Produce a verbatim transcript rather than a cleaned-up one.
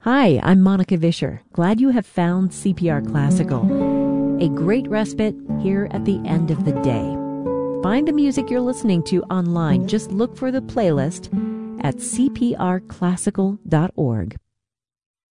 Hi, I'm Monica Vischer. Glad you have found C P R Classical. A great respite here at the end of the day. Find the music you're listening to online. Just look for the playlist at c p r classical dot org.